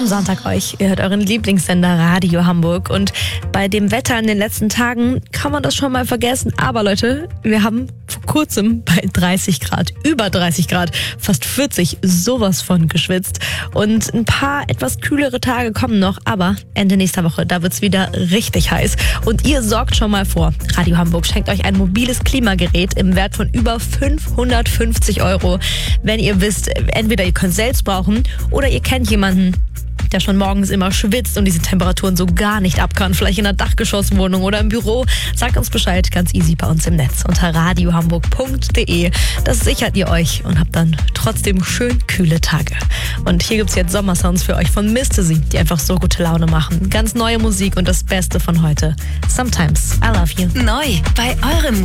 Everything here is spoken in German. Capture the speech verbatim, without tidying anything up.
am Sonntag euch. Ihr hört euren Lieblingssender Radio Hamburg. Und bei dem Wetter in den letzten Tagen kann man das schon mal vergessen. Aber Leute, wir haben vor kurzem bei dreißig Grad, über dreißig Grad, fast vierzig, sowas von geschwitzt. Und ein paar etwas kühlere Tage kommen noch. Aber Ende nächster Woche, da wird's wieder richtig heiß. Und ihr sorgt schon mal vor. Radio Hamburg schenkt euch ein mobiles Klimagerät im Wert von über fünfhundertfünfzig Euro. Wenn ihr wisst, entweder ihr könnt selbst brauchen oder ihr kennt jemanden, der schon morgens immer schwitzt und diese Temperaturen so gar nicht ab kann, vielleicht in einer Dachgeschosswohnung oder im Büro, sagt uns Bescheid, ganz easy bei uns im Netz unter radiohamburg punkt de. Das sichert ihr euch und habt dann trotzdem schön kühle Tage. Und hier gibt's jetzt Sommersounds für euch von Mystery, die einfach so gute Laune machen. Ganz neue Musik und das Beste von heute. Sometimes I Love You. Neu bei eurem